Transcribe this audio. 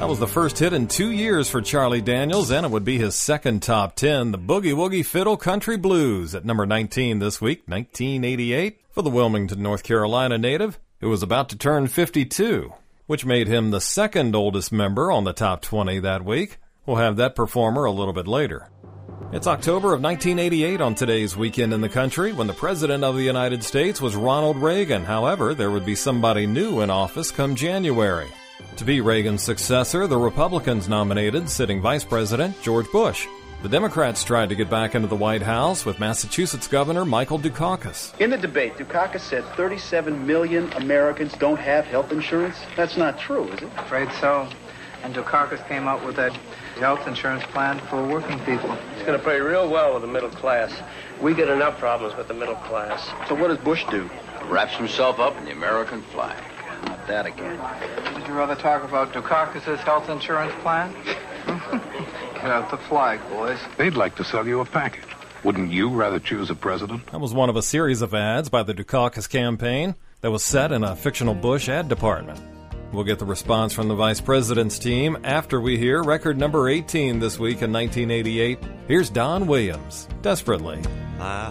That was the first hit in 2 years for Charlie Daniels, and it would be his second top 10, the Boogie Woogie Fiddle Country Blues, at number 19 this week, 1988, for the Wilmington, North Carolina native, who was about to turn 52, which made him the second oldest member on the top 20 that week. We'll have that performer a little bit later. It's October of 1988 on today's Weekend in the Country, when the President of the United States was Ronald Reagan. However, there would be somebody new in office come January. To be Reagan's successor, the Republicans nominated sitting Vice President George Bush. The Democrats tried to get back into the White House with Massachusetts Governor Michael Dukakis. In the debate, Dukakis said 37 million Americans don't have health insurance. That's not true, is it? Afraid so. And Dukakis came up with that health insurance plan for working people. It's going to pay real well with the middle class. We get enough problems with the middle class. So what does Bush do? Wraps himself up in the American flag. Not that again. Would you rather talk about Dukakis' health insurance plan? Get out the flag, boys. They'd like to sell you a package. Wouldn't you rather choose a president? That was one of a series of ads by the Dukakis campaign that was set in a fictional Bush ad department. We'll get the response from the Vice President's team after we hear record number 18 this week in 1988. Here's Don Williams, Desperately. My